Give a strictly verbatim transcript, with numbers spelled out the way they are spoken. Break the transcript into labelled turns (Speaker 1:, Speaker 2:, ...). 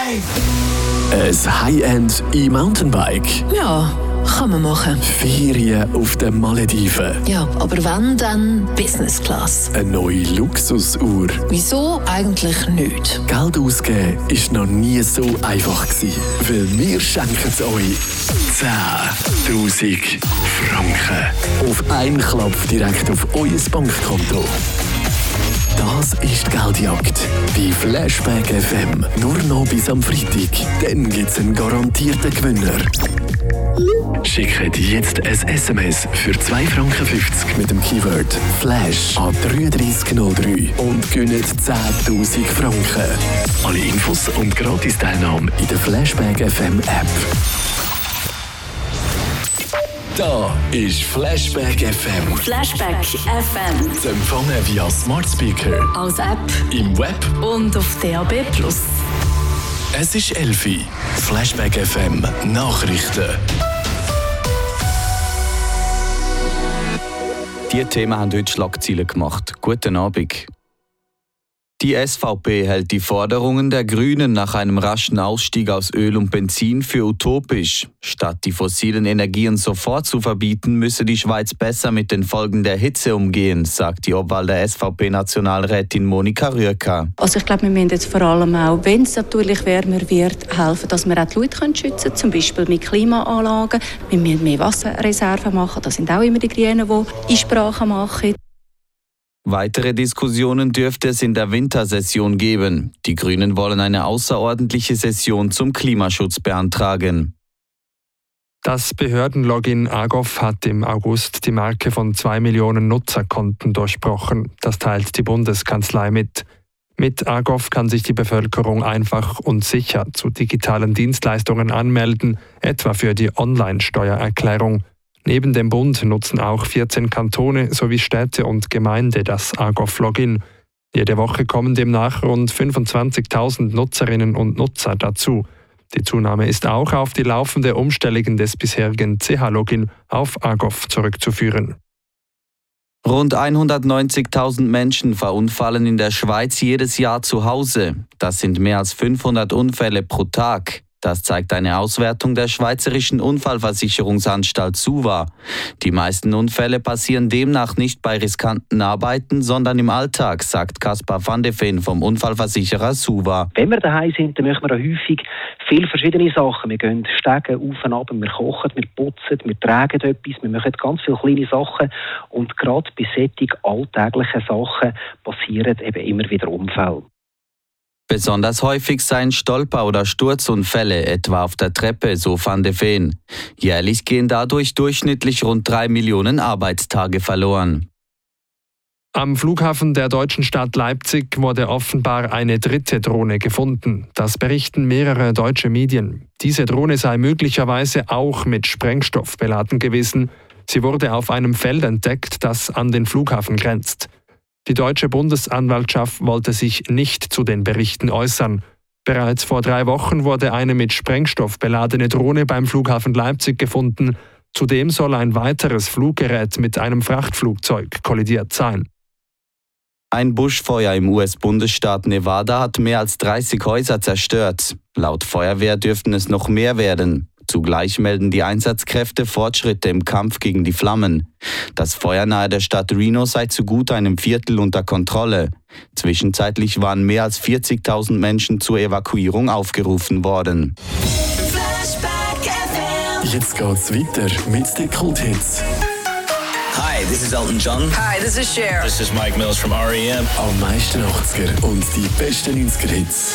Speaker 1: Ein High-End E-Mountainbike.
Speaker 2: Ja, kann man machen.
Speaker 1: Ferien auf den Malediven.
Speaker 2: Ja, aber wenn, dann Business Class.
Speaker 1: Eine neue Luxusuhr.
Speaker 2: Wieso eigentlich nicht?
Speaker 1: Geld ausgeben ist noch nie so einfach gewesen, weil wir schenken es euch zehntausend Franken. Auf einen Klapp direkt auf euer Bankkonto. Das ist die Geldjagd bei Flashback F M. Nur noch bis am Freitag. Dann gibt es einen garantierten Gewinner. Schickt jetzt ein S M S für zwei Franken fünfzig mit dem Keyword Flash an drei drei null drei und gewinnt zehntausend Franken. Alle Infos und Gratis-Teilnahme in der Flashback F M App. Da ist Flashback F M.
Speaker 3: Flashback F M.
Speaker 1: Zu empfangen via Smart Speaker,
Speaker 3: Als App
Speaker 1: im Web
Speaker 3: und auf D A B plus.
Speaker 1: Es ist elf Uhr. Flashback F M Nachrichten.
Speaker 4: Die Themen haben heute Schlagzeilen gemacht. Guten Abend. Die S V P hält die Forderungen der Grünen nach einem raschen Ausstieg aus Öl und Benzin für utopisch. Statt die fossilen Energien sofort zu verbieten, müsse die Schweiz besser mit den Folgen der Hitze umgehen, sagt die Obwahl der S V P-Nationalrätin Monika Rüegg.
Speaker 5: Also ich glaube, wir müssen jetzt vor allem auch, wenn es natürlich wärmer wird, helfen, dass wir auch die Leute schützen können, zum Beispiel mit Klimaanlagen. Wir müssen mehr Wasserreserven machen, das sind auch immer die Grünen, die Einsprachen machen.
Speaker 4: Weitere Diskussionen dürfte es in der Wintersession geben. Die Grünen wollen eine außerordentliche Session zum Klimaschutz beantragen.
Speaker 6: Das Behördenlogin AGOV hat im August die Marke von zwei Millionen Nutzerkonten durchbrochen. Das teilt die Bundeskanzlei mit. Mit AGOV kann sich die Bevölkerung einfach und sicher zu digitalen Dienstleistungen anmelden, etwa für die Online-Steuererklärung. Neben dem Bund nutzen auch vierzehn Kantone sowie Städte und Gemeinden das AGOV-Login. Jede Woche kommen demnach rund fünfundzwanzigtausend Nutzerinnen und Nutzer dazu. Die Zunahme ist auch auf die laufende Umstellung des bisherigen C H-Login auf AGOV zurückzuführen.
Speaker 4: Rund hundertneunzigtausend Menschen verunfallen in der Schweiz jedes Jahr zu Hause. Das sind mehr als fünfhundert Unfälle pro Tag. Das zeigt eine Auswertung der Schweizerischen Unfallversicherungsanstalt SUVA. Die meisten Unfälle passieren demnach nicht bei riskanten Arbeiten, sondern im Alltag, sagt Kaspar van de Veen vom Unfallversicherer SUVA.
Speaker 7: Wenn wir daheim sind, dann machen wir auch häufig viele verschiedene Sachen. Wir gehen Stegen auf und ab, wir kochen, wir putzen, wir tragen etwas, wir machen ganz viele kleine Sachen. Und gerade bei solchen alltäglichen Sachen passieren eben immer wieder Unfälle.
Speaker 4: Besonders häufig seien Stolper- oder Sturzunfälle, etwa auf der Treppe, so van de Veen. Jährlich gehen dadurch durchschnittlich rund drei Millionen Arbeitstage verloren.
Speaker 6: Am Flughafen der deutschen Stadt Leipzig wurde offenbar eine dritte Drohne gefunden. Das berichten mehrere deutsche Medien. Diese Drohne sei möglicherweise auch mit Sprengstoff beladen gewesen. Sie wurde auf einem Feld entdeckt, das an den Flughafen grenzt. Die deutsche Bundesanwaltschaft wollte sich nicht zu den Berichten äußern. Bereits vor drei Wochen wurde eine mit Sprengstoff beladene Drohne beim Flughafen Leipzig gefunden. Zudem soll ein weiteres Fluggerät mit einem Frachtflugzeug kollidiert sein.
Speaker 4: Ein Buschfeuer im U S-Bundesstaat Nevada hat mehr als dreißig Häuser zerstört. Laut Feuerwehr dürften es noch mehr werden. Zugleich melden die Einsatzkräfte Fortschritte im Kampf gegen die Flammen. Das Feuer nahe der Stadt Reno sei zu gut einem Viertel unter Kontrolle. Zwischenzeitlich waren mehr als vierzigtausend Menschen zur Evakuierung aufgerufen worden.
Speaker 1: Jetzt geht's weiter mit den Kulthits.
Speaker 8: Hi, this is Elton John.
Speaker 2: Hi, this is Cher.
Speaker 8: This is Mike Mills from R E M.
Speaker 1: Am meisten achtziger und die besten neunziger Hits.